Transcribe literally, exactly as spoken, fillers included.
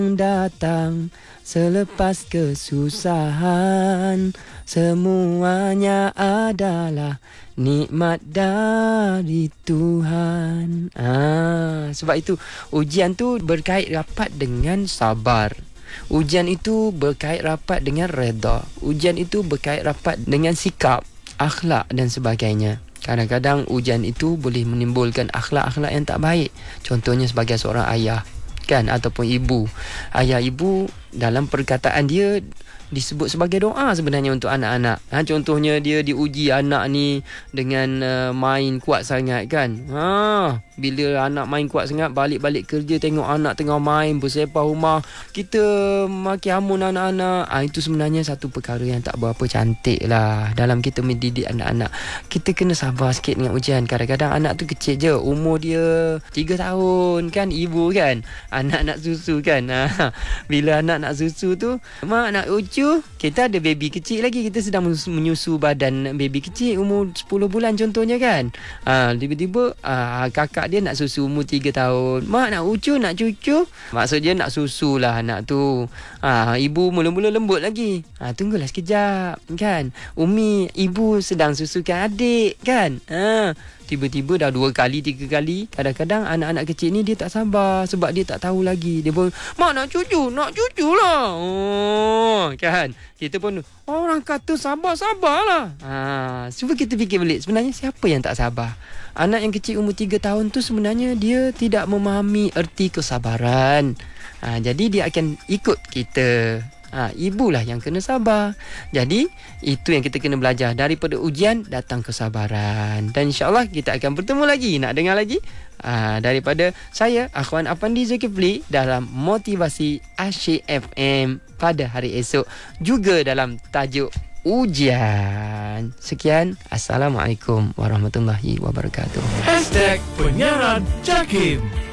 datang selepas kesusahan, semuanya adalah nikmat dari Tuhan. Ah, sebab itu ujian tu berkait rapat dengan sabar. Ujian itu berkait rapat dengan redha. Ujian itu berkait rapat dengan sikap, akhlak dan sebagainya. Kadang-kadang ujian itu boleh menimbulkan akhlak-akhlak yang tak baik. Contohnya sebagai seorang ayah, kan, ataupun ibu. Ayah ibu dalam perkataan dia disebut sebagai doa sebenarnya untuk anak-anak. Ha, contohnya dia diuji anak ni dengan uh, main kuat sangat, kan. Ha, bila anak main kuat sangat, balik-balik kerja tengok anak tengah main bersepah rumah, kita maki hamun anak-anak. Ha, itu sebenarnya satu perkara yang tak berapa cantik lah dalam kita mendidik anak-anak. Kita kena sabar sikit dengan ujian. Kadang-kadang anak tu kecil je, umur dia tiga tahun, kan, ibu kan, anak nak susu, kan. Ha, bila anak nak susu tu, mak nak ucu, kita ada baby kecil lagi, kita sedang menyusu badan baby kecil umur sepuluh bulan contohnya, kan. Ha, tiba-tiba ha, kakak dia nak susu umur tiga tahun. Mak nak ucu, nak cucu. Maksudnya nak susu lah anak tu. Ha, ibu mula-mula lembut lagi. Ha, tunggulah sekejap, kan. Umi, ibu sedang susukan adik, kan. Ha, tiba-tiba dah dua kali, tiga kali. Kadang-kadang anak-anak kecil ni dia tak sabar sebab dia tak tahu lagi. Dia pun, mak nak cucu, nak cucu lah. Oh, kan. Kita pun, orang kata sabar-sabarlah. Ha, cuba kita fikir balik. Sebenarnya siapa yang tak sabar? Anak yang kecil umur tiga tahun tu sebenarnya dia tidak memahami erti kesabaran. Ha, jadi dia akan ikut kita. Ha, ibulah yang kena sabar. Jadi itu yang kita kena belajar. Daripada ujian datang kesabaran. Dan insyaAllah kita akan bertemu lagi. Nak dengar lagi? Ha, daripada saya, Akhwan Afandi Zulkifli, dalam Motivasi Asyik F M pada hari esok, juga dalam tajuk ujian. Sekian, Assalamualaikum warahmatullahi wabarakatuh. Hashtag Penyiaran Jakim.